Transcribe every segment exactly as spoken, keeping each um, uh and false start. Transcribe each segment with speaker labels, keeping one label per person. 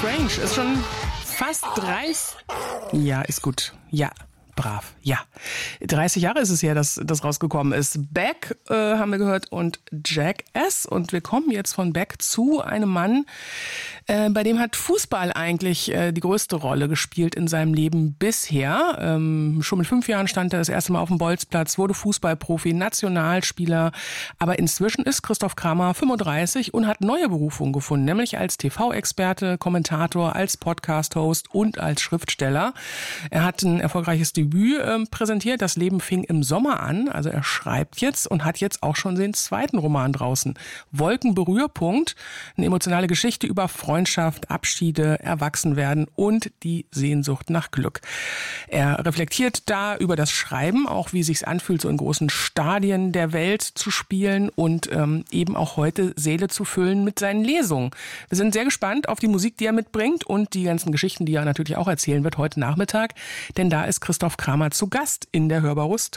Speaker 1: Strange. Ist schon fast dreißig. Ja, ist gut. Ja. Brav, ja. dreißig Jahre ist es her, dass das rausgekommen ist. Beck äh, haben wir gehört und Jackass. Und wir kommen jetzt von Beck zu einem Mann, äh, bei dem hat Fußball eigentlich äh, die größte Rolle gespielt in seinem Leben bisher. Ähm, schon mit fünf Jahren stand er das erste Mal auf dem Bolzplatz, wurde Fußballprofi, Nationalspieler. Aber inzwischen ist Christoph Kramer fünfunddreißig und hat neue Berufungen gefunden, nämlich als T V-Experte, Kommentator, als Podcast-Host und als Schriftsteller. Er hat ein erfolgreiches Debüt äh, präsentiert. Das Leben fing im Sommer an. Also er schreibt jetzt und hat jetzt auch schon den zweiten Roman draußen. Wolkenberührpunkt. Eine emotionale Geschichte über Freundschaft, Abschiede, Erwachsenwerden und die Sehnsucht nach Glück. Er reflektiert da über das Schreiben, auch wie es sich anfühlt, so in großen Stadien der Welt zu spielen und ähm, eben auch heute Seele zu füllen mit seinen Lesungen. Wir sind sehr gespannt auf die Musik, die er mitbringt und die ganzen Geschichten, die er natürlich auch erzählen wird heute Nachmittag. Denn da ist Christoph Kramer zu Gast in der Hörbar Rust.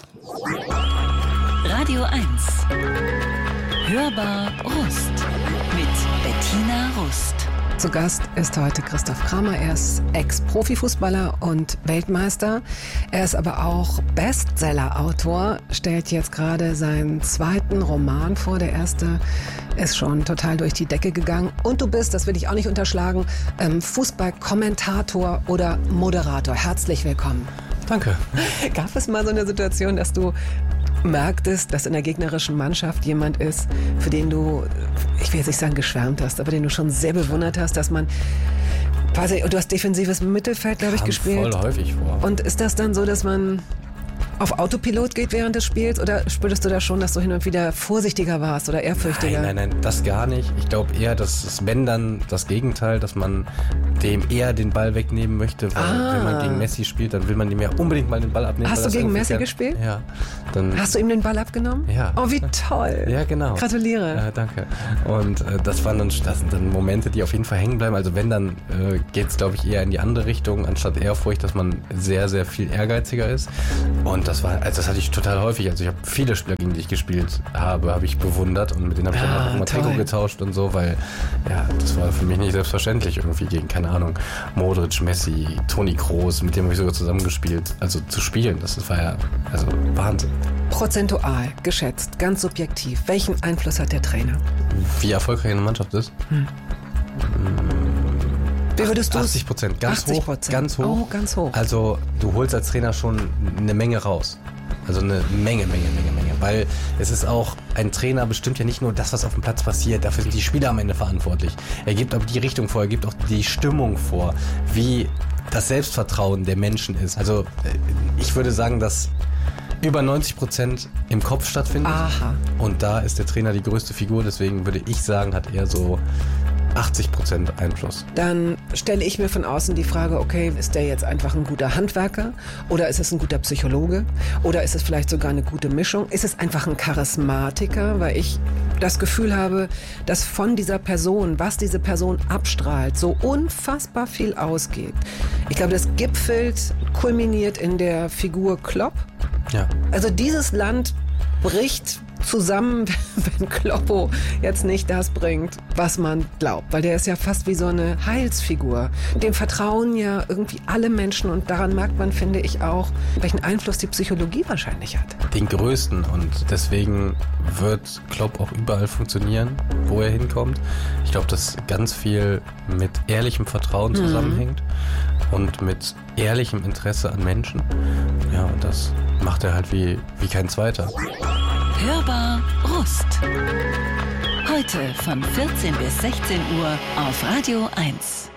Speaker 2: Radio eins. Hörbar Rust mit Bettina Rust.
Speaker 3: Zu Gast ist heute Christoph Kramer. Er ist Ex-Profifußballer und Weltmeister. Er ist aber auch Bestseller-Autor, stellt jetzt gerade seinen zweiten Roman vor. Der erste ist schon total durch die Decke gegangen. Und du bist, das will ich auch nicht unterschlagen, Fußballkommentator oder Moderator. Herzlich willkommen.
Speaker 4: Danke.
Speaker 3: Gab es mal so eine Situation, dass du merktest, dass in der gegnerischen Mannschaft jemand ist, für den du, ich will jetzt nicht sagen geschwärmt hast, aber den du schon sehr bewundert hast, dass man quasi, du hast defensives Mittelfeld, glaube ich,
Speaker 4: Kam
Speaker 3: gespielt.
Speaker 4: Voll häufig vor.
Speaker 3: Und ist das dann so, dass man auf Autopilot geht während des Spiels oder spürtest du da schon, dass du hin und wieder vorsichtiger warst oder ehrfürchtiger?
Speaker 4: Nein, nein, nein, das gar nicht. Ich glaube eher, dass es, wenn dann das Gegenteil, dass man dem eher den Ball wegnehmen möchte, weil
Speaker 3: Ah.
Speaker 4: wenn man gegen Messi spielt, dann will man ihm ja unbedingt mal den Ball abnehmen.
Speaker 3: Hast
Speaker 4: weil
Speaker 3: du
Speaker 4: das
Speaker 3: gegen
Speaker 4: irgendwie
Speaker 3: Messi
Speaker 4: kann-
Speaker 3: gespielt?
Speaker 4: Ja. Dann,
Speaker 3: Hast du ihm den Ball abgenommen?
Speaker 4: Ja.
Speaker 3: Oh, wie toll.
Speaker 4: Ja, genau.
Speaker 3: Gratuliere.
Speaker 4: Ja, danke. Und äh, das waren dann, das sind dann Momente, die auf jeden Fall hängen bleiben. Also wenn, dann äh, geht es, glaube ich, eher in die andere Richtung, anstatt Ehrfurcht, dass man sehr, sehr viel ehrgeiziger ist. Und das war, also das hatte ich total häufig. Also ich habe viele Spieler, gegen die ich gespielt habe, habe ich bewundert und mit denen habe ich
Speaker 3: Ah,
Speaker 4: dann auch immer
Speaker 3: toll.
Speaker 4: Trikot getauscht und so, weil ja, das war für mich nicht selbstverständlich irgendwie gegen, keine Ahnung, Modric, Messi, Toni Kroos, mit dem habe ich sogar zusammengespielt. Also zu spielen, das war ja also Wahnsinn.
Speaker 3: Prozentual geschätzt, ganz subjektiv. Welchen Einfluss hat der Trainer?
Speaker 4: Wie erfolgreich eine Mannschaft ist?
Speaker 3: Wie würdest du
Speaker 4: achtzig Prozent, ganz
Speaker 3: achtzig
Speaker 4: hoch,
Speaker 3: Prozent.
Speaker 4: ganz hoch.
Speaker 3: Oh, ganz hoch.
Speaker 4: Also du holst als Trainer schon eine Menge raus. Also eine Menge, Menge, Menge, Menge. Weil es ist auch, ein Trainer bestimmt ja nicht nur das, was auf dem Platz passiert, dafür sind die Spieler am Ende verantwortlich. Er gibt aber die Richtung vor, er gibt auch die Stimmung vor, wie das Selbstvertrauen der Menschen ist. Also ich würde sagen, dass über neunzig Prozent im Kopf stattfindet.
Speaker 3: Aha.
Speaker 4: Und da ist der Trainer die größte Figur, deswegen würde ich sagen, hat er so achtzig Prozent Einfluss.
Speaker 3: Dann stelle ich mir von außen die Frage, okay, ist der jetzt einfach ein guter Handwerker oder ist es ein guter Psychologe oder ist es vielleicht sogar eine gute Mischung? Ist es einfach ein Charismatiker, weil ich das Gefühl habe, dass von dieser Person, was diese Person abstrahlt, so unfassbar viel ausgeht. Ich glaube, das gipfelt, kulminiert in der Figur Klopp.
Speaker 4: Ja.
Speaker 3: Also dieses Land bricht zusammen, wenn Kloppo jetzt nicht das bringt, was man glaubt. Weil der ist ja fast wie so eine Heilsfigur. Dem vertrauen ja irgendwie alle Menschen und daran merkt man, finde ich, auch, welchen Einfluss die Psychologie wahrscheinlich hat.
Speaker 4: Den größten, und deswegen wird Klopp auch überall funktionieren, wo er hinkommt. Ich glaube, dass ganz viel mit ehrlichem Vertrauen zusammenhängt und mit ehrlichem Interesse an Menschen. Ja, und das macht er halt wie, wie kein zweiter.
Speaker 2: Hörbar Rust. Heute von vierzehn bis sechzehn Uhr auf Radio eins.